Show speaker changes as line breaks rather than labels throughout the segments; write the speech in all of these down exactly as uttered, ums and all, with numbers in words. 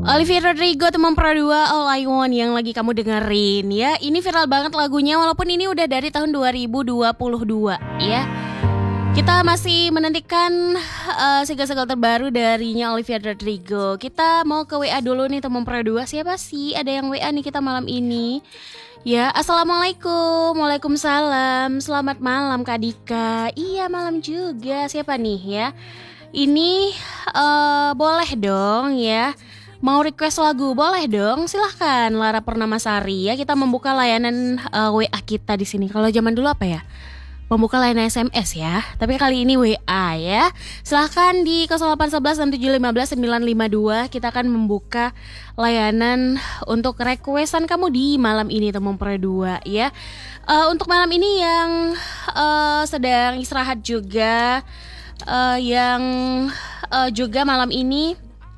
Olivia Rodrigo teman Pro dua All I Want yang lagi kamu dengerin ya. Ini viral banget lagunya walaupun ini udah dari tahun dua ribu dua puluh dua ya. Kita masih menantikan uh, single-single terbaru darinya Olivia Rodrigo. Kita mau ke W A dulu nih teman Pro dua. Siapa sih? Ada yang W A nih kita malam ini. Ya, Assalamualaikum. Waalaikumsalam. Selamat malam Kak Dika. Iya, malam juga. Siapa nih ya? Ini uh, boleh dong ya. Mau request lagu boleh dong, silahkan Lara Purnamasari ya. Kita membuka layanan uh, W A kita di sini. Kalau zaman dulu apa ya? Membuka layanan S M S ya. Tapi kali ini W A ya. Silahkan di nol delapan satu satu enam tujuh lima sembilan lima dua. Kita akan membuka layanan untuk requestan kamu di malam ini teman Pro dua ya. Uh, untuk malam ini yang uh, sedang istirahat juga, uh, yang uh, juga malam ini.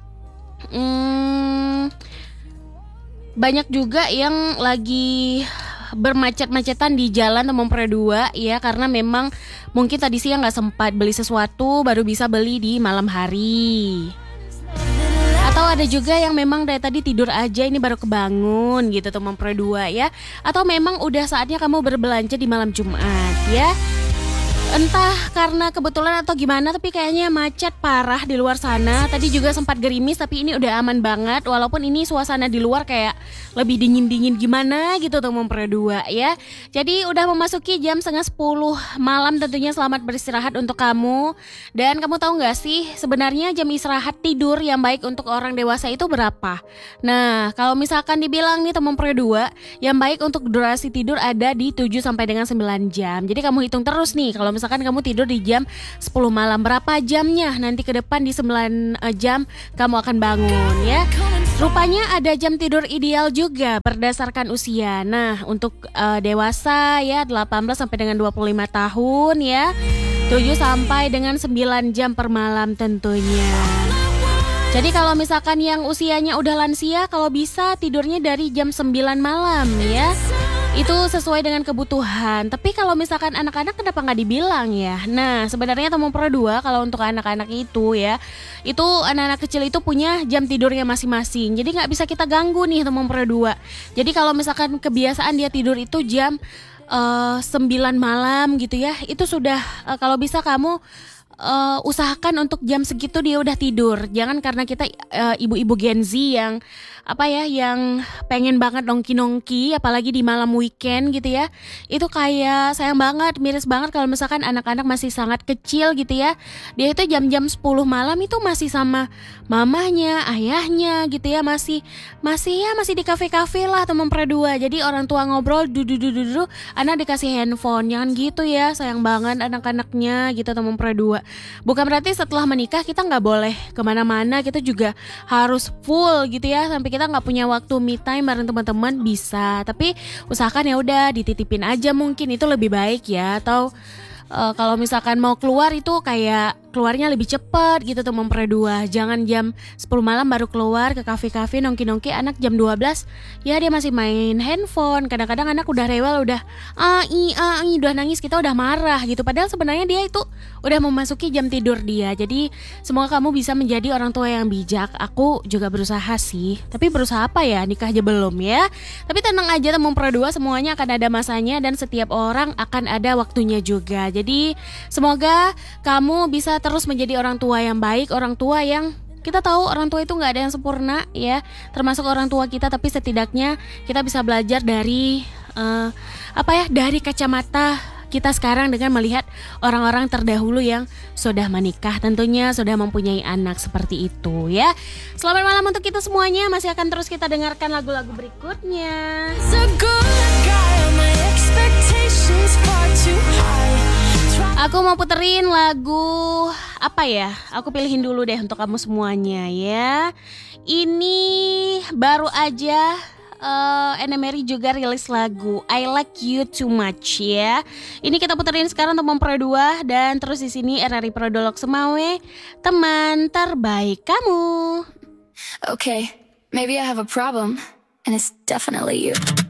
Hmm, banyak juga yang lagi bermacet-macetan di jalan teman Pro dua ya, karena memang mungkin tadi siang nggak sempat beli sesuatu, baru bisa beli di malam hari. Atau ada juga yang memang dari tadi tidur aja, ini baru kebangun gitu teman Pro dua ya. Atau memang udah saatnya kamu berbelanja di malam Jumat ya. Entah karena kebetulan atau gimana, tapi kayaknya macet parah di luar sana. Tadi juga sempat gerimis, tapi ini udah aman banget. Walaupun ini suasana di luar kayak lebih dingin-dingin gimana gitu teman Pro dua ya. Jadi udah memasuki jam setengah sepuluh malam, tentunya selamat beristirahat untuk kamu. Dan kamu tahu gak sih sebenarnya jam istirahat tidur yang baik untuk orang dewasa itu berapa? Nah, kalau misalkan dibilang nih teman Pro dua, yang baik untuk durasi tidur ada di tujuh sampai dengan sembilan jam. Jadi kamu hitung terus nih, kalau misalkan kamu tidur di jam sepuluh malam, berapa jamnya nanti ke depan di sembilan jam kamu akan bangun ya. Rupanya ada jam tidur ideal juga berdasarkan usia. Nah, untuk uh, dewasa ya delapan belas sampai dengan dua puluh lima tahun ya, tujuh sampai dengan sembilan jam per malam tentunya. Jadi kalau misalkan yang usianya udah lansia, kalau bisa tidurnya dari jam sembilan malam ya. Itu sesuai dengan kebutuhan. Tapi kalau misalkan anak-anak kenapa gak dibilang ya? Nah, sebenarnya teman Pro dua kalau untuk anak-anak itu ya, itu anak-anak kecil itu punya jam tidurnya masing-masing. Jadi gak bisa kita ganggu nih teman Pro dua. Jadi kalau misalkan kebiasaan dia tidur itu jam uh, sembilan malam gitu ya, itu sudah uh, kalau bisa kamu Uh, usahakan untuk jam segitu dia udah tidur. Jangan karena kita uh, ibu-ibu Gen Z yang apa ya, yang pengen banget nongki-nongki apalagi di malam weekend gitu ya. Itu kayak sayang banget, miris banget kalau misalkan anak-anak masih sangat kecil gitu ya. Dia itu jam-jam sepuluh malam itu masih sama mamahnya, ayahnya gitu ya, masih masih ya masih di kafe-kafe lah teman Pro dua. Jadi orang tua ngobrol dudu-dudu, anak dikasih handphone. Jangan gitu ya, sayang banget anak-anaknya gitu teman Pro dua. Bukan berarti setelah menikah kita gak boleh kemana-mana, kita juga harus full gitu ya, sampai kita gak punya waktu me time bareng teman-teman bisa. Tapi usahakan ya udah dititipin aja, mungkin itu lebih baik ya. Atau uh, kalau misalkan mau keluar itu kayak keluarnya lebih cepat gitu teman Pro dua. Jangan jam sepuluh malam baru keluar ke kafe-kafe nongki-nongki. Anak jam dua belas ya dia masih main handphone. Kadang-kadang anak udah rewel, udah ai ai udah nangis, kita udah marah gitu. Padahal sebenarnya dia itu udah memasuki jam tidur dia. Jadi semoga kamu bisa menjadi orang tua yang bijak. Aku juga berusaha sih. Tapi berusaha apa ya? Nikah aja belum ya. Tapi tenang aja teman Pro dua, semuanya akan ada masanya dan setiap orang akan ada waktunya juga. Jadi semoga kamu bisa terus menjadi orang tua yang baik, orang tua yang kita tahu orang tua itu nggak ada yang sempurna ya, termasuk orang tua kita. Tapi setidaknya kita bisa belajar dari uh, apa ya, dari kacamata kita sekarang dengan melihat orang-orang terdahulu yang sudah menikah, tentunya sudah mempunyai anak seperti itu ya. Selamat malam untuk kita semuanya. Masih akan terus kita dengarkan lagu-lagu berikutnya. Aku mau puterin lagu apa ya? Aku pilihin dulu deh untuk kamu semuanya ya. Ini baru aja uh, Enemary juga rilis lagu I Like You Too Much ya. Ini kita puterin sekarang teman Pro dua, dan terus di sini R R I Prodolog Semawe, teman terbaik kamu.
Okay, maybe I have a problem and it's definitely you.